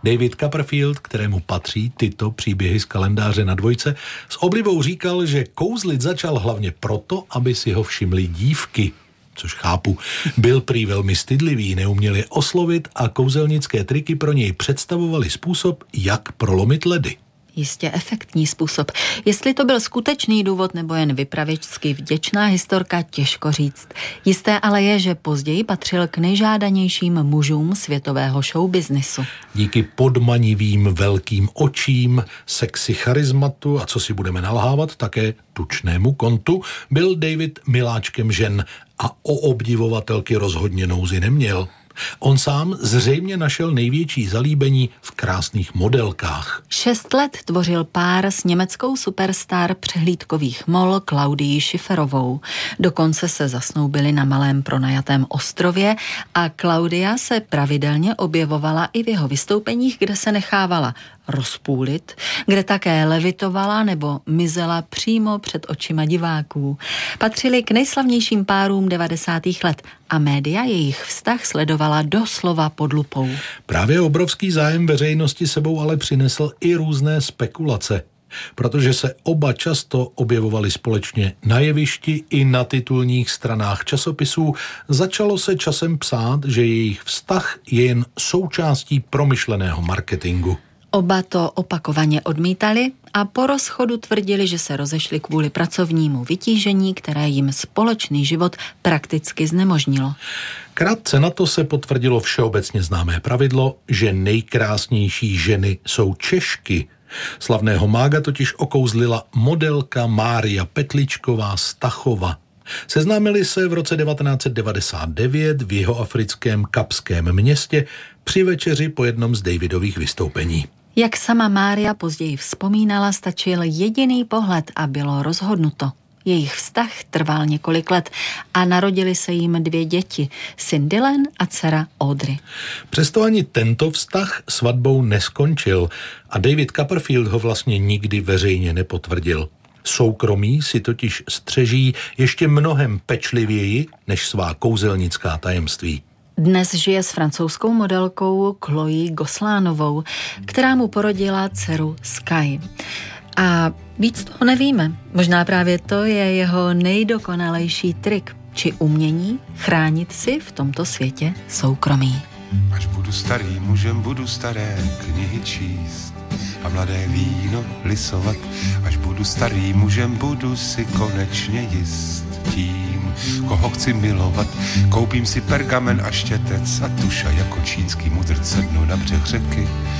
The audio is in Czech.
David Copperfield, kterému patří tyto příběhy z kalendáře na dvojce, s oblibou říkal, že kouzlit začal hlavně proto, aby si ho všimly dívky. Což chápu, byl prý velmi stydlivý, neuměl je oslovit a kouzelnické triky pro něj představovaly způsob, jak prolomit ledy. Jistě efektní způsob. Jestli to byl skutečný důvod nebo jen vypravěčsky vděčná historka, těžko říct. Jisté ale je, že později patřil k nejžádanějším mužům světového showbiznisu. Díky podmanivým velkým očím, sexy charizmatu a co si budeme nalhávat, také tučnému kontu, byl David miláčkem žen a o obdivovatelky rozhodně nouzy neměl. On sám zřejmě našel největší zalíbení v krásných modelkách. 6 let tvořil pár s německou superstar přehlídkových mol Klaudií Schifferovou. Dokonce se zasnoubili na malém pronajatém ostrově a Klaudia se pravidelně objevovala i v jeho vystoupeních, kde se nechávala rozpůlit, kde také levitovala nebo mizela přímo před očima diváků. Patřili k nejslavnějším párům 90. let a média jejich vztah sledovala doslova pod lupou. Právě obrovský zájem veřejnosti sebou ale přinesl i různé spekulace, protože se oba často objevovali společně na jevišti i na titulních stranách časopisů. Začalo se časem psát, že jejich vztah je jen součástí promyšleného marketingu. Oba to opakovaně odmítali a po rozchodu tvrdili, že se rozešli kvůli pracovnímu vytížení, které jim společný život prakticky znemožnilo. Krátce na to se potvrdilo všeobecně známé pravidlo, že nejkrásnější ženy jsou Češky. Slavného mága totiž okouzlila modelka Mária Petličková Stachova. Seznámili se v roce 1999 v jihoafrickém Kapském městě při večeři po jednom z Davidových vystoupení. Jak sama Mária později vzpomínala, stačil jediný pohled a bylo rozhodnuto. Jejich vztah trval několik let a narodili se jim 2 děti, syn Dylan a dcera Audrey. Přesto ani tento vztah svatbou neskončil a David Copperfield ho vlastně nikdy veřejně nepotvrdil. Soukromí si totiž střeží ještě mnohem pečlivěji než svá kouzelnická tajemství. Dnes žije s francouzskou modelkou Chloé Goslánovou, která mu porodila dceru Sky. A víc toho nevíme. Možná právě to je jeho nejdokonalejší trik, či umění chránit si v tomto světě soukromí. Až budu starý mužem, budu staré knihy číst a mladé víno lisovat. Až budu starý mužem, budu si konečně jist tím, koho chci milovat. Koupím si pergamen a štětec a tuša jako čínský mudrc sednu na břeh řeky